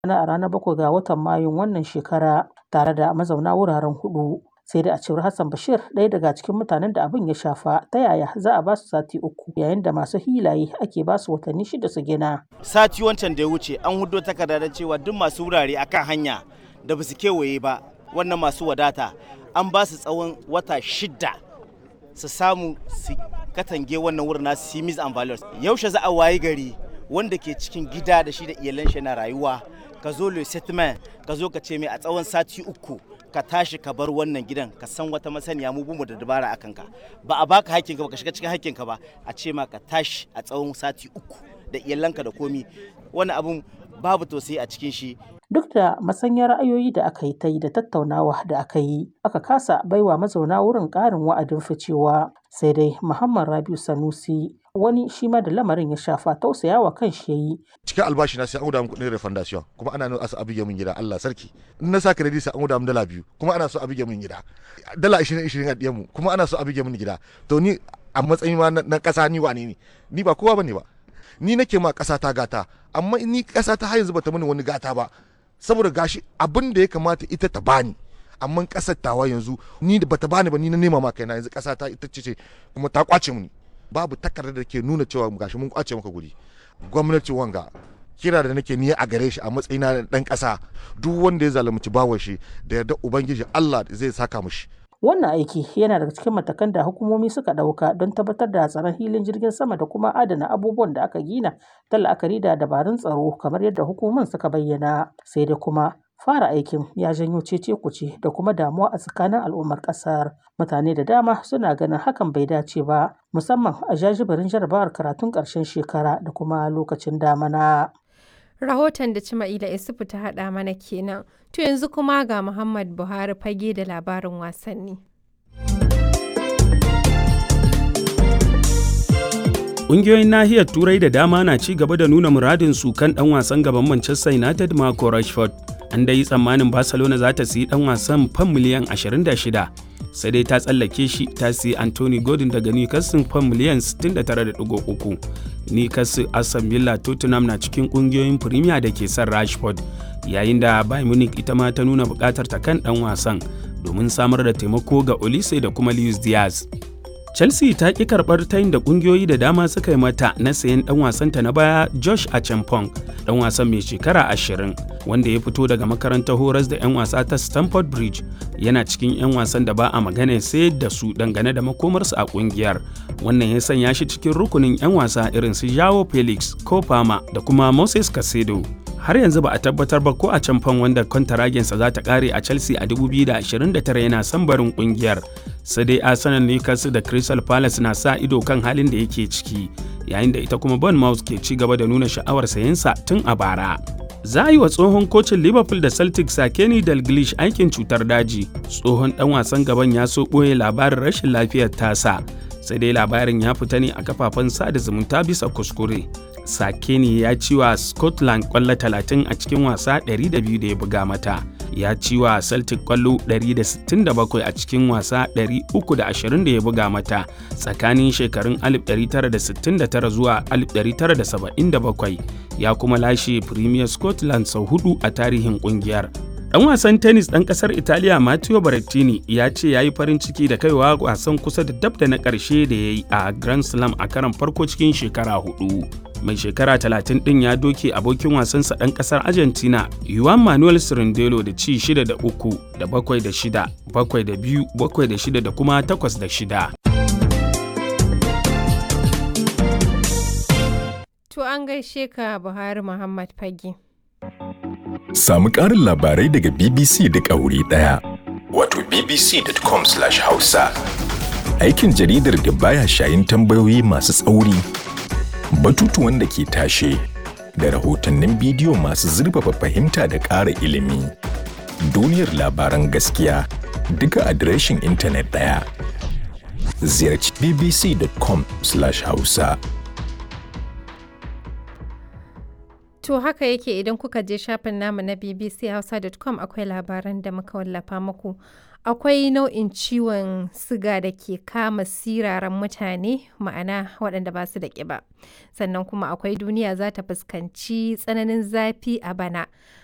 a ranar 7 ga watan Mayun wannan shekara tare da mazauna wuraren hudu. Sai da a cewar Hassan Bashir, ɗaya daga cikin mutanen da abin ya shafa, ta yaya za a ba su sati 3 yayin da masu hilaye ake ba su watanni 6 su gina. Sati wancan da ya wuce an hudo takarda da cewa duk masu wurare akan hanya da ba su kewaye ba, wannan masu wadata an ba su tsawon wata 6 su samu su katange wannan wurin nasu simis and values. Yaushe za a wayi gari wanda ke cikin gida da shi da iyalan shi na rayuwa ka zo le settlement ka zo ka ce mai a tsawon sati 3 ka tashi ka bar wannan gidan, ka san wata masaniya mu bumu da dabara akan ka, ba a baka hakkinka ba, ka shiga cikin hakkinka ba, a ce ma ka tashi a tsawon sati 3 da iyalanka da komi. Wani abun babu tausayi a cikin shi. Duk da masanyar ra'ayoyi da aka yi ta yi da tattaunawa da aka yi, aka kasa baiwa mazauna wurin ƙarin wa'adin ficewa. Sai dai Muhammad Rabiu Sanusi, wani shi ma da lamarin ya shafa, tausayawa kan shi yayi. Cikin albashi na sai an guda min kuɗin refundation, kuma ana so a bige min gida, Allah sarki. In na sa credit sai an guda min dala 2, kuma ana so a bige min gida. Dala 20 a diyan mu, kuma ana so a bige min gida. To ni a matsayin ma na ƙasa ni wane ne? Ni ba kowa bane ba. Ni nake ma ƙasa ta gata, amma ni ƙasa ta har yanzu bata mini wani gata ba. Saboda gashi abin da ya kamata ita ta bani, amma ƙasar tawa yanzu ni da bata bani ba, ni na nema ma kaina, yanzu ƙasa ta ita ce kuma ta kwace mini. Babu takardar da ke nuna cewa gashi mun kwace maka guri. Gwamnati wanga kira da nake niyya a gare shi a matsayina na dan ƙasa, duk wanda ya zalunci bawan shi da yarda ubangiji Allah zai saka mishi. Wannan aiki yana daga cikin matakan da hukumomi suka ɗauka don tabbatar da tsaron filin jirgin sama da kuma adana abubuwan da aka gina ta la'akari da dabarun tsaro, kamar yadda hukumomin suka bayyana. Sai dai kuma fara aikin ya janyo cece-kuce da kuma damuwa a tsakanin al'ummar ƙasar. Mutane da dama suna ganin hakan bai dace ba, musamman a jajibirin jarabawar karatun ƙarshen shekara da kuma lokacin damana. Rahoton da Cima'ila Isufu ta haɗa mana kenan. To yanzu kuma ga Muhammad Buhari fage da labarin wasanni. Ƙungiyoyin nahiyar Turai da dama na ci gaba da nuna muradin su kan ɗan wasan gaban Manchester United Marco Rashford. An dai tsammanin Barcelona za ta siyi ɗan wasan fam miliyan 26, sai dai ta tsallake shi ta siyi Anthony Gordon daga Newcastle fam miliyan 69.3. Newcastle, Aston Villa, Tottenham na cikin ƙungiyoyin Premier da ke son Rashford, yayin da Bayern Munich ita ma ta nuna buƙatar ta kan ɗan wasan domin samar da taimako ga Olise da kuma Luis Diaz. Chelsea ta ƙi karɓar tayin da ƙungiyoyi da dama suka yi mata na sayen ɗan wasanta na baya Josh Achampong, ɗan wasan mai shekara 20 wanda ya fito daga makarantar horas da 'yan wasa ta Stamford Bridge. Yana cikin 'yan wasan da ba a magana sayar da su dangane da makomarsu a ƙungiyar. Wannan ya sanya shi cikin rukunin 'yan wasa irin su Joao Felix, Cole Palmer da kuma Moses Caicedo. Har yanzu ba a tabbatar ba ko Achampong, wanda kwantaragensa za ta ƙare a Chelsea a 2029, yana son barin ƙungiyar. Sai dai Arsenal, Newcastle da Crystal Palace na sa ido kan halin da yake ciki, yayin da ita kuma Bournemouth ke ci gaba da nuna sha'awar sayensa tun a bara. Za a yi wa tsohon kocin Liverpool da Celtic Kenny Dalglish aikin cutar daji. Tsohon ɗan wasan gaban ya so ɓoye labarin rashin lafiyar tasa, sai dai labarin ya fita ne a kafafen sada zumunta bisa kuskure. Sakeni ya ci wa Scotland kwallo 30 a cikin wasa 200 da ya buga mata. Ya ci wa Celtic kwallo 167 a cikin wasa 320 da ya buga mata tsakanin shekarun 1969 zuwa 1977. Ya kuma lashe Premier Scotland sau 4 a tarihin kungiyar. Ɗan wasan tennis ɗan ƙasar Italiya Matteo Berrettini ya ce ya yi farin ciki da kaiwa wasan kusa da dab da na ƙarshe da ya yi a Grand Slam a karon farko cikin shekara 4. Mai shekara 30 ɗin ya doke abokin wasansa ɗan ƙasar Argentina Juan Manuel Cirindelo da ci 6 da 3 da 7 da 6, 7 da 2, 7 da 6 da kuma 8 da 6. To an gaishe ka Buhari Muhammad Fage. Samu ƙarin labarai daga BBC duk a wuri ɗaya. Wato bbc.com/hausa. Aikin jaridar da baya shayin tambayoyi masu tsauri, batutuwan da ke tashe, da rahotannin bidiyo masu zurfafa fahimta da ƙara ilimi. Duniyar labaran gaskiya duka adireshin intanet ɗaya. Ziyarci bbc.com/hausa. To haka yake, idan kuka je shafin namu na bbchausa.com akwai labaran da muka wallafa muku. Akwai nau'in ciwon siga da ke kama siraran mutane, ma'ana waɗanda ba su da ƙiba. Sannan kuma akwai duniya za ta fuskanci tsananin zafi a bana.